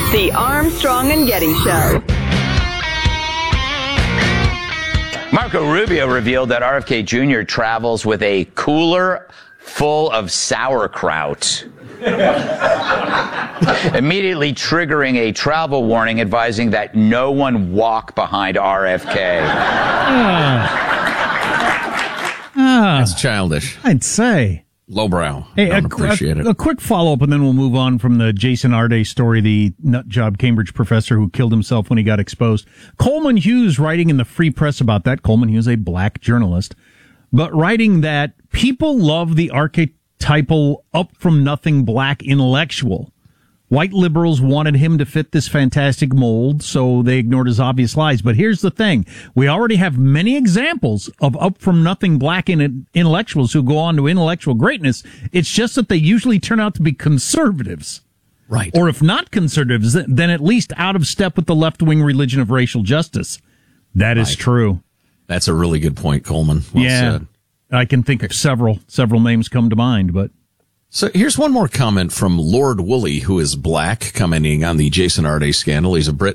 The Armstrong and Getty Show. Marco Rubio revealed that RFK Jr. travels with a cooler full of sauerkraut, immediately triggering a travel warning advising that no one walk behind RFK. That's childish. I'd say. Lowbrow. Hey, Don't appreciate it. A quick follow-up, and then we'll move on from the Jason Arde story, the nutjob Cambridge professor who killed himself when he got exposed. Coleman Hughes writing in the Free Press about that. Coleman Hughes, a black journalist, but writing that people love the archetypal up-from-nothing black intellectual. White liberals wanted him to fit this fantastic mold, so they ignored his obvious lies. But here's the thing. We already have many examples of up-from-nothing black intellectuals who go on to intellectual greatness. It's just that they usually turn out to be conservatives. Right. Or if not conservatives, then at least out of step with the left-wing religion of racial justice. That is true. That's a really good point, Coleman. Well said. I can think of several names come to mind, but... So here's one more comment from Lord Woolley, who is black, commenting on the Jason Arde scandal. He's a Brit.